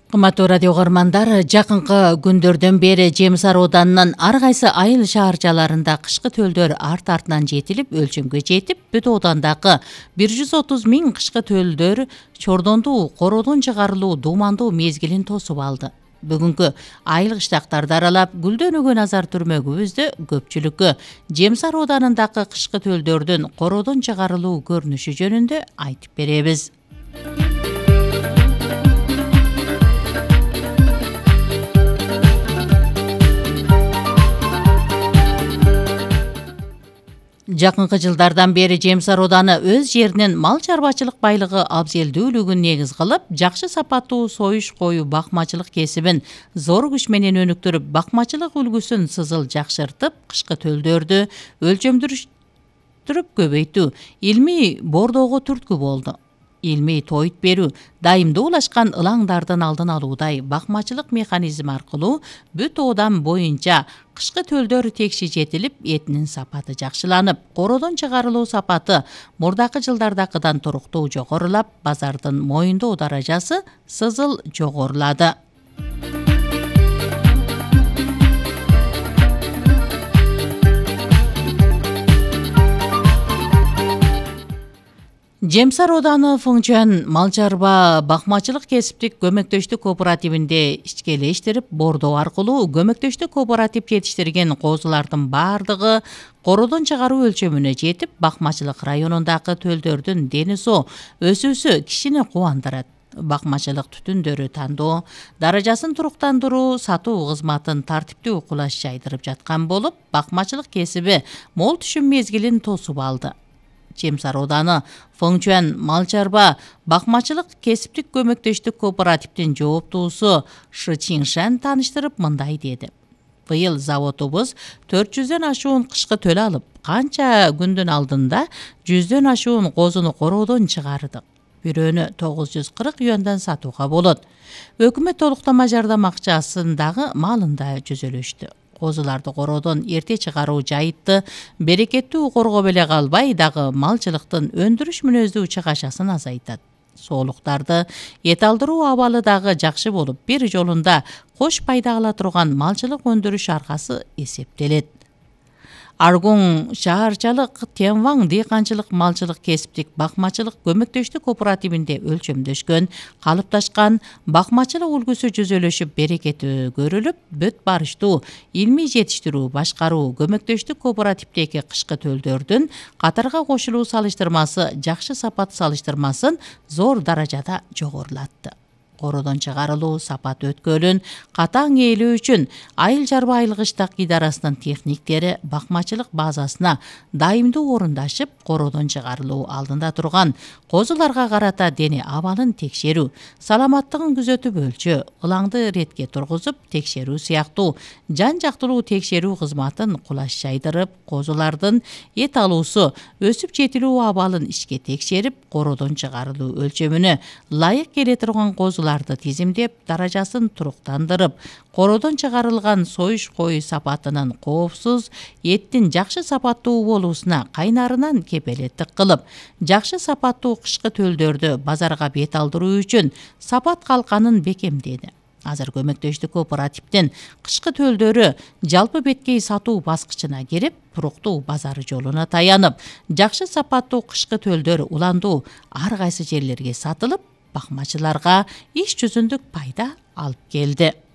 Кымбаттуу радио көрөрмандар, жакынкы күндөрдөн бери Жемис Ар ауданынын ар кайсы айыл шаарчаларында кышкы төлдөр арт-артынан жетилип, өлчөмгө жетип, бүт аудандагы 130 миң кышкы төлдөр чордондуу, короодон чыгарылуу дуумандуу мезгилин тосуп алды. Бүгүнкү айыл кыштактарды аралап, гүлдөнүүгө назар түрмөгүбүздө көпчүлүккө Жемис Ар ауданындагы кышкы төлдөрдүн короодон чыгарылуу көрүнүшү жөнүндө айтып беребиз. Жакынкы жылдардан бери Жемис Ар ауданы өз жеринин мал чарбачылык байлыгы абзелдүүлүгүн негиз кылып, жакшы сапаттуу союш кою бакмачылык кесибин зор күч менен өнүктүрүп, бакмачылык үлгүсүн сызыл жакшыртып, кышкы төлдөрдү өлчөмдүрүп көбөйтүү, илмий бордоого түрткү болду. Илмий тойут берүү, дайымдуулашкан ылаңдардын алдын алуудай бакмачылык механизми аркылуу бүт оодан боюнча кышкы төлдөр текши жетилип, этинин сапаты жакшыланып, короодон чыгарылуу сапаты мурдакы жылдардакыдан туруктуу жогорулап, базардын моюндоо даражасы сызыл жогорулады. Жемис Ар ауданы Фыңчуан мал чарба бакмачылык кесиптик көмөктөштүк кооперативинде ишкелештирип, бордоо аркылуу көмөктөштүк кооператив жетиштирген козулардын бардыгы короодон чыгаруу өлчөмүнө жетип, бакмачылык районундагы төлдөрдүн дени соо өсүүсү кишини кубандырат. Бакмачылык түтүндөрү тандоо, даражасын туруктандыруу, сатуу кызматын тартиптүү кулаш жайдырып жаткан болуп, бакмачылык кесиби мол түшүм мезгилин тосуп алды. Жемис Ар ауданы Фыңчуан мал чарба бакмачылык кесиптик көмөктөштүк кооперативдин жооптуусу Шы Чиншан тааныштырып мындай деди. Быйыл заводубуз 400дөн ашуун кышкы төл алып, канча күндүн алдында 100дөн ашуун козуну короодон чыгардык. Бирөөнү 940 юандан сатууга болот. Өкмөт толуктама жардам акчасын дагы малында жүзөлөштү. Козуларды короодон эрте чыгаруу жайытты, берекеттүү коргоп эле калбай, дагы малчылыктын өндүрүш мүнөздүү чыгашасын азайтат. Соолуктарды эт алдыруу абалы дагы жакшы болуп, бир жолунда кош пайда ала турган малчылык өндүрүш аркасы эсептелет. Аргун шаарчалык Темваң дыйканчылык малчылык кесиптик бакмачылык көмөктөштүк кооперативинде өлчөмдөшкөн, калыпташкан бакмачылык үлгүсү жүзөлөшүп, берекети көрүлүп, бүт барыштуу илмий жетиштирүү, башкаруу көмөктөштүк кооперативдеги кышкы төлдөрдүн катарга кошулуу салыштырмасы жакшы сапат салыштырмасын зор даражада жогорулатты. Короодон чыгарылуу сапат өткөлүн катаң ээлөө үчүн айыл чарба айылгыштак идарасынын техниктери бакмачылык базасына дайымдуу орундашып, короодон чыгарылуу алдында турган козуларга карата дене абалын текшерүү, саламаттыгын күзөтүп өлчөө, ылаңды иретке тургузуп текшерүү сыяктуу жан-жактылуу текшерүү кызматын кулаш жайдырып, козулардын эт алуусу, өсүп жетилүү абалын ишке текшерип, короодон чыгарылуу өлчөмүнө ылайык келе турган козуларды тизимдеп, даражасын туруктандырып, короодон чыгарылган союш кою сапатынын коопсуз, эттин жакшы сапаттуу болуусуна кайнарынан кепелеттик кылып, жакшы сапаттуу кышкы төлдөрдү базарга бет алдыруу үчүн сапат калканын бекемдеди. Азыр көмөктөштүк кооперативдин кышкы төлдөрү жалпы беткей сатуу баскычына кирип, туруктуу базары жолуна таянып, жакшы сапаттуу кышкы төлдөр уландуу ар кайсы жерлерге сатылып, бакмачыларга иш жүзүндүк пайда алып келди.